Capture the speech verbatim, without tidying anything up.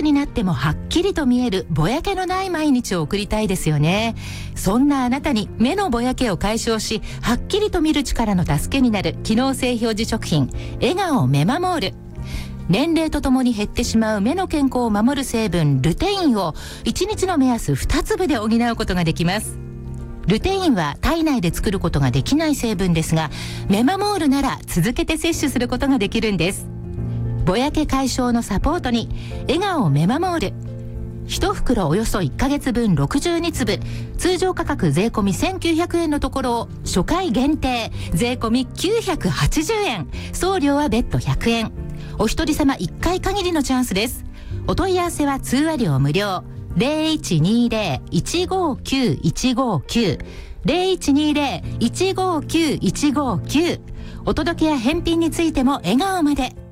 になってもはっきりと見えるぼやけのない毎日を送りたいですよね。そんなあなたに目のぼやけを解消し、はっきりと見る力の助けになる機能性表示食品、笑顔メマモール。年齢とともに減ってしまう目の健康を守る成分ルテインをいちにちの目安につぶで補うことができます。ルテインは体内で作ることができない成分ですが、メマモールなら続けて摂取することができるんです。ぼやけ解消のサポートに笑顔メマモール。いち袋およそいっかげつぶんろくじゅうにつぶ、通常価格税込みせんきゅうひゃくえんのところを初回限定税込みきゅうひゃくはちじゅうえん、送料は別途ひゃくえん。お一人様いっかい限りのチャンスです。お問い合わせは通話料無料。ゼロいちにゼロ いちごきゅういちごきゅう ゼロいちにゼロ いちごきゅういちごきゅう。お届けや返品についても笑顔まで。